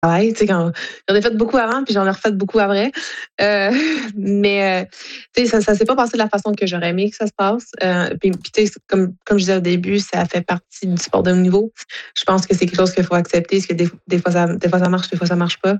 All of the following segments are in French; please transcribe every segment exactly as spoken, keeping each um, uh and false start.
travail. Tu sais, quand j'en ai fait beaucoup avant, puis j'en ai refait beaucoup après. Euh, mais, euh, tu sais, ça, ça s'est pas passé de la façon que j'aurais aimé que ça se passe. Euh, puis, puis tu sais, comme, comme je disais au début, ça fait partie du sport de haut niveau. Je pense que c'est quelque chose qu'il faut accepter, parce que des, des fois, ça, des fois, ça marche, des fois, ça marche pas.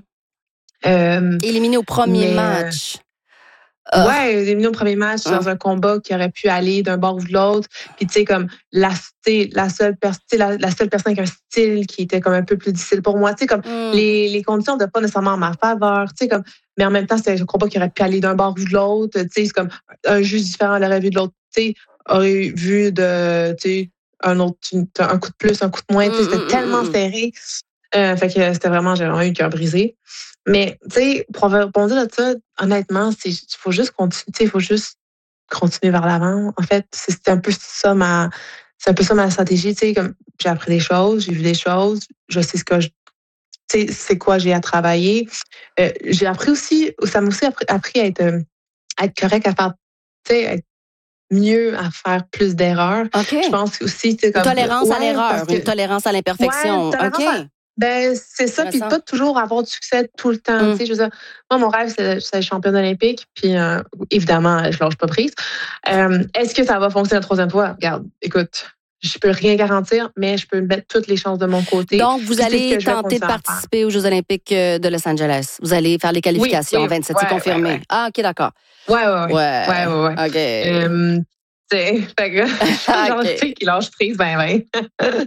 Euh, Éliminé au premier mais, euh, match. Oh. Ouais, éliminé au premier match Hein? dans un combat qui aurait pu aller d'un bord ou de l'autre. Puis tu sais comme la la seule personne la, la seule personne avec un style qui était comme un peu plus difficile pour moi, tu sais comme Mm. les les conditions de pas nécessairement en ma faveur, tu sais comme mais en même temps c'était un combat qui aurait pu aller d'un bord ou de l'autre, tu sais c'est comme un juge différent l'aurait vu de l'autre, tu sais aurait vu de tu sais un autre un coup de plus, un coup de moins, tu sais Mm, c'était mm, tellement mm, mm. serré. Euh, fait que c'était vraiment, j'ai vraiment eu le cœur brisé. Mais, tu sais, pour répondre à ça, honnêtement, il faut juste continuer, tu sais, il faut juste continuer vers l'avant. En fait, c'est c'est un peu ça ma, c'est un peu ça ma stratégie, tu sais, comme j'ai appris des choses, j'ai vu des choses, je sais ce que je, tu sais, c'est quoi j'ai à travailler. Euh, j'ai appris aussi, ça m'a aussi appris, appris à être, euh, à être correct, à faire, tu sais, être mieux, à faire plus d'erreurs. OK. Je pense aussi, tu sais, Une comme, tolérance à ouais, l'erreur, parce que, une tolérance à ouais, l'imperfection. OK. tolérance à, ben, c'est ça, puis de Intéressant. pas toujours avoir du succès tout le temps. Mm. Tu sais, je veux dire, moi, mon rêve, c'est c'est être championne olympique, puis euh, évidemment, je lâche pas prise. Euh, est-ce que ça va fonctionner la troisième fois? Regarde, écoute, je peux rien garantir, mais je peux mettre toutes les chances de mon côté. Donc, vous Puis c'est ce allez que je vais tenter de continuer à faire. participer aux Jeux olympiques euh, de Los Angeles. Vous allez faire les Oui, qualifications. oui, vingt-sept, c'est ouais, ouais, confirmé. ouais. Ah, OK, d'accord. Ouais, ouais, ouais. Ouais. Ouais, ouais, ouais. OK. Euh, tu sais, fait que, je suis le genre de OK. fille qui lâche prise, ben, ben.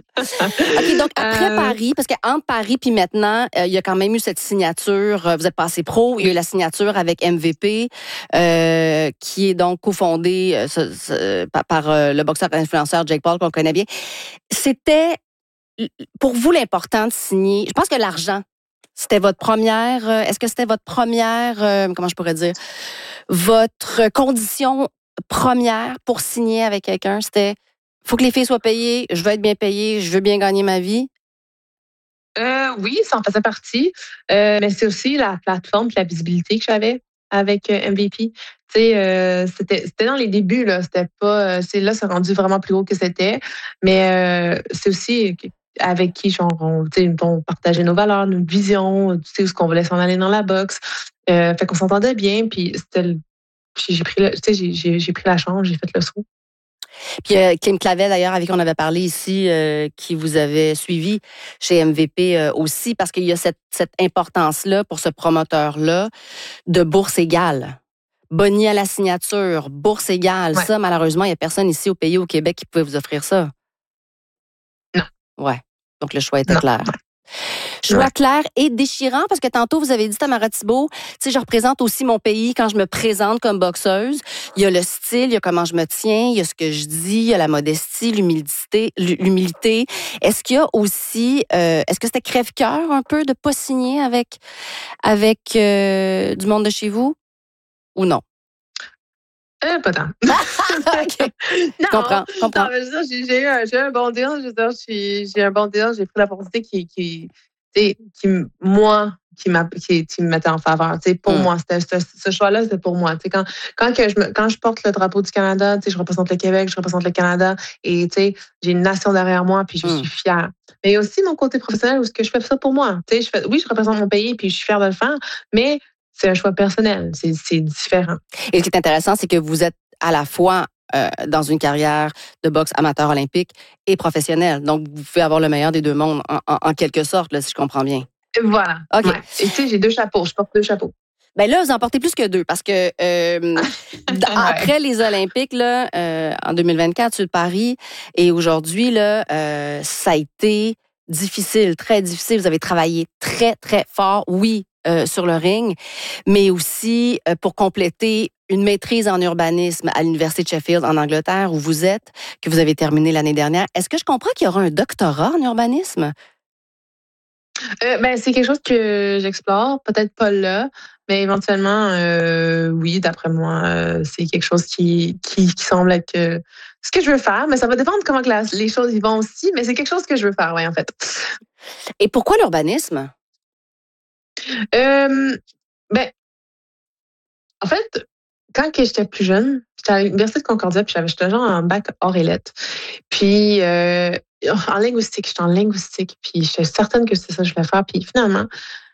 OK, donc après Euh, Paris, parce qu'entre Paris puis maintenant, euh, il y a quand même eu cette signature. euh, Vous êtes passé pro, il y a eu la signature avec M V P, euh, qui est donc cofondé euh, ce- ce- par, par, euh, le boxeur influenceur Jake Paul, qu'on connaît bien. C'était, pour vous, l'important de signer. Je pense que l'argent, c'était votre première. euh, Est-ce que c'était votre première, euh, comment je pourrais dire, votre condition première pour signer avec quelqu'un? C'était, faut que les filles soient payées, je veux être bien payée, je veux bien gagner ma vie. Euh, oui, ça en faisait partie. Euh, mais c'est aussi la plateforme et la visibilité que j'avais avec euh, M V P. Tu sais, euh, c'était, c'était dans les débuts, là. C'était pas. euh, C'est là, c'est rendu vraiment plus haut que c'était. Mais euh, c'est aussi avec qui, genre, on, tu sais, on partageait nos valeurs, nos visions, tu sais, où ce qu'on voulait s'en aller dans la boxe. Euh, fait qu'on s'entendait bien, puis c'était le- puis j'ai pris le, tu sais, j'ai, j'ai, j'ai pris la chance, j'ai fait le saut. Puis euh, Kim Clavel, d'ailleurs, avec qui on avait parlé ici, euh, qui vous avait suivi chez M V P euh, aussi, parce qu'il y a cette, cette importance-là pour ce promoteur-là de bourse égale. Boni à la signature, bourse égale. Ouais. Ça, malheureusement, il n'y a personne ici au pays, au Québec, qui pouvait vous offrir ça. Non. Ouais. Donc, le choix était Non. clair. Choix Ouais. clair et déchirant, parce que tantôt, vous avez dit, Tamara Thibault, tu sais, je représente aussi mon pays quand je me présente comme boxeuse. Il y a le style, il y a comment je me tiens, il y a ce que je dis, il y a la modestie, l'humilité. l'humilité. Est-ce qu'il y a aussi, euh, est-ce que c'était crève-cœur un peu de pas signer avec, avec euh, du monde de chez vous ou non? Euh, pas tant. OK. Non, Comprends, comprends. non, mais je veux dire, j'ai, j'ai eu un, j'ai eu un bon deal. Je veux dire, j'ai, j'ai un bon deal. J'ai pris l'opportunité qui, qui, tu sais, qui, moi, qui, m'a, qui, qui me mettait en faveur. Tu sais, pour Mm. moi, c'était, c'était- ce choix-là, c'était pour moi. Tu sais, quand, quand, que je me, quand je porte le drapeau du Canada, tu sais, je représente le Québec, je représente le Canada, et tu sais, j'ai une nation derrière moi, puis je Mm. suis fière. Mais aussi mon côté professionnel, où ce que je fais ça pour moi. Tu sais, je fais, oui, je représente mon pays, puis je suis fière de le faire, mais c'est un choix personnel. C'est, c'est différent. Et ce qui est intéressant, c'est que vous êtes à la fois euh, dans une carrière de boxe amateur olympique et professionnelle. Donc, vous pouvez avoir le meilleur des deux mondes, en, en, en quelque sorte, là, si je comprends bien. Et voilà. OK. Ouais. Et tu sais, j'ai deux chapeaux. Je porte deux chapeaux. Ben là, vous en portez plus que deux, parce que euh, après les Olympiques, là, euh, en deux mille vingt-quatre, sur Paris, et aujourd'hui, là, euh, ça a été difficile, très difficile. Vous avez travaillé très, très fort, oui, euh, sur le ring, mais aussi euh, pour compléter une maîtrise en urbanisme à l'Université de Sheffield, en Angleterre, où vous êtes, que vous avez terminé l'année dernière. Est-ce que je comprends qu'il y aura un doctorat en urbanisme? Euh, ben, c'est quelque chose que j'explore. Peut-être pas là, mais éventuellement, euh, oui, d'après moi, euh, c'est quelque chose qui, qui, qui semble être euh, ce que je veux faire. Mais ça va dépendre de comment que la- les choses y vont aussi. Mais c'est quelque chose que je veux faire, oui, en fait. Et pourquoi l'urbanisme? Euh, ben, en fait, quand que j'étais plus jeune, j'étais à l'Université de Concordia, puis j'avais, j'étais genre en bac hors et lettres. Puis, euh, en linguistique, j'étais en linguistique, puis j'étais certaine que c'est ça que je voulais faire. Puis finalement,